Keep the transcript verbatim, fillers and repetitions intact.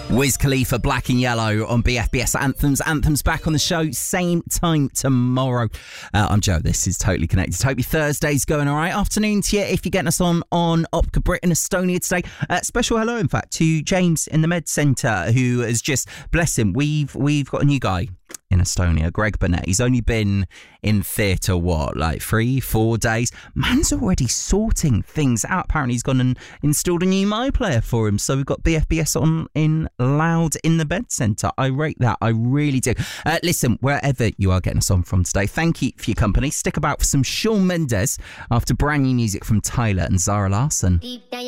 Wiz Khalifa, Black and Yellow on B F B S Anthems. Anthems back on the show, same time tomorrow. Uh, I'm Joe. This is Totally Connected. Hope your Thursday's going all right. Afternoon to you if you're getting us on on Opca Britain, Estonia today. Uh, special hello, in fact, to James in the Med Centre, who has just, bless him, we've we've got a new guy in Estonia, Greg Burnett. He's only been in theatre, what, like three, four days? Man's already sorting things out. Apparently he's gone and installed a new My Player for him. So we've got B F B S on in loud in the Med Centre. I rate that. I really do. Uh, listen, wherever you are getting us on from today, thank you for your company. Stick about for some Shawn Mendes after brand new music from Tyler and Zara Larsson.